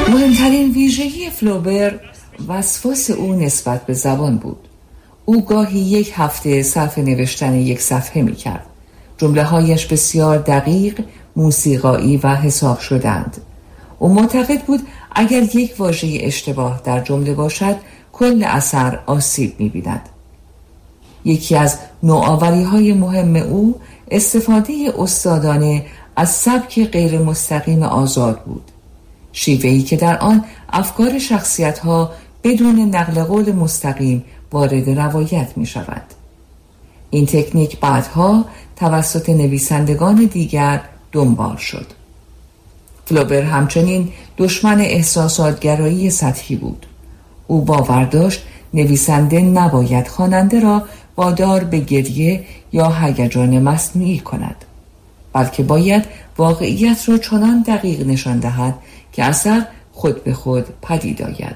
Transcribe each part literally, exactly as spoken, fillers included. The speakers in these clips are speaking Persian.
مهمترین ویژگی فلوبر وسواس او نسبت به زبان بود. او گاهی یک هفته صرف نوشتن یک صفحه می کرد. جمله هایش بسیار دقیق، موسیقایی و حساب شدند. او معتقد بود اگر یک واژه اشتباه در جمله باشد کل اثر آسیب می بیند. یکی از نوآوری های مهم او استفاده استادانه از سبک غیر مستقیم آزاد بود. شیوهی که در آن افکار شخصیت ها بدون نقل قول مستقیم وارد روایت می شود. این تکنیک بعدها توسط نویسندگان دیگر دنبال شد. فلوبر همچنین دشمن احساساتگرایی سطحی بود. او باور داشت نویسنده نباید خواننده را وادار به گریه یا هیجان مصنوعی کند، بلکه باید واقعیت را چنان دقیق نشان دهد که اثر خود به خود پدید آید.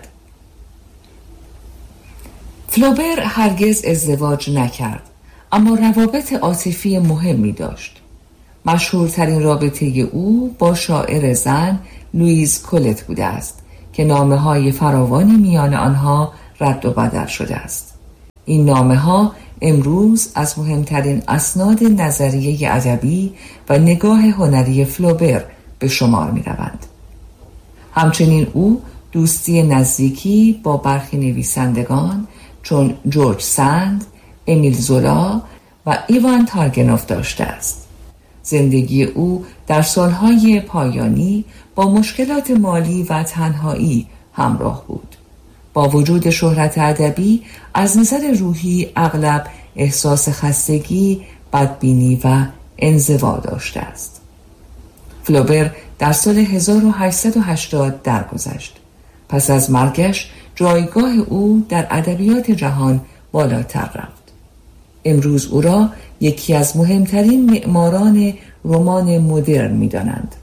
فلوبر هرگز ازدواج نکرد، اما روابط عاطفی مهمی داشت. مشهورترین رابطه او با شاعر زن لوئیز کولت بوده است که نامه‌های فراوانی میان آنها رد و بدل شده است. این نامه‌ها امروز از مهمترین اسناد نظریه ادبی و نگاه هنری فلوبر به شمار می‌روند. همچنین او دوستی نزدیکی با برخی نویسندگان چون جورج سند، امیل زولا و ایوان تارگنوف داشته است. زندگی او در سالهای پایانی با مشکلات مالی و تنهایی همراه بود. با وجود شهرت ادبی از نظر روحی اغلب احساس خستگی، بدبینی و انزوا داشته است. فلوبر در سال هزار و هشتصد و هشتاد درگذشت. پس از مرگش جایگاه او در ادبیات جهان بالاتر رفت. امروز او را یکی از مهمترین معماران رمان مدرن می‌دانند.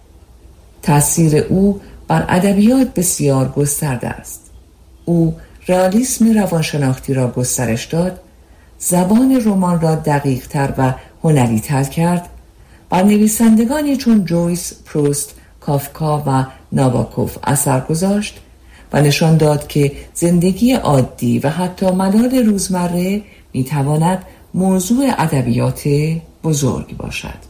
تأثیر او بر ادبیات بسیار گسترده است. او رئالیسم روانشناختی را گسترش داد، زبان رمان را دقیق‌تر و هنری‌تر کرد، بر نویسندگانی چون جویس، پروست، کافکا و ناباکوف اثر گذاشت و نشان داد که زندگی عادی و حتی ملال روزمره می‌تواند موضوع ادبیات بزرگ باشد.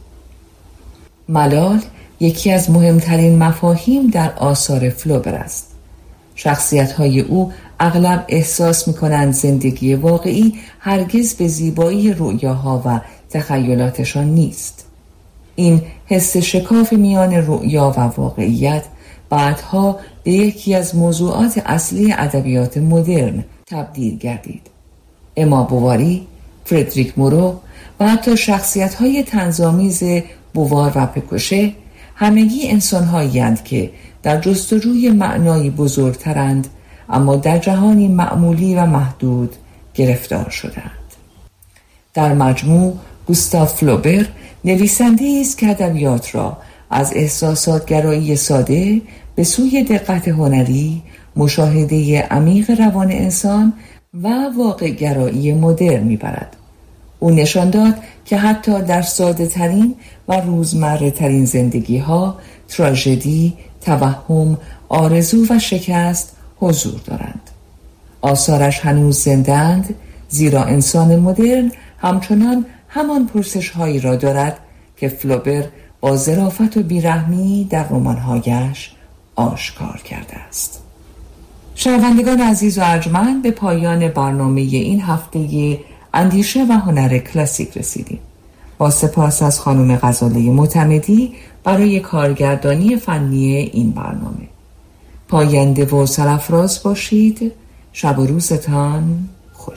ملال یکی از مهمترین مفاهیم در آثار فلوبر است. شخصیت‌های او اغلب احساس می‌کنند زندگی واقعی هرگز به زیبایی رؤیاها و تخیلاتشان نیست. این حس شکاف میان رؤیا و واقعیت بعدها به یکی از موضوعات اصلی ادبیات مدرن تبدیل گردید. اما بواری، فردریک مورو و حتی شخصیت‌های طنزآمیز بووار و پکوشه همگی انسان‌هایی‌اند که در جستجوی معنایی بزرگترند، اما در جهانی معمولی و محدود گرفتار شدند. در مجموع گوستاو فلوبر نویسنده‌ای است که ادبیات را از احساساتگرایی ساده به سوی دقت هنری، مشاهده عمیق روان انسان و واقع‌گرایی مدرن می‌برد. او نشان داد که حتی در ساده ترین و روزمره ترین زندگی ها تراژدی، توهم، آرزو و شکست حضور دارند. آثارش هنوز زنده‌اند، زیرا انسان مدرن همچنان همان پرسش هایی را دارد که فلوبر با ظرافت و بیرحمی در رمان‌هایش آشکار کرده است. شنوندگان عزیز و ارجمند، به پایان برنامه این هفته اندیشه و هنر کلاسیک رسیدیم. با سپاس از خانم غزاله معتمدی برای کارگردانی فنی این برنامه. پاینده و سرافراز باشید. شب و روزتان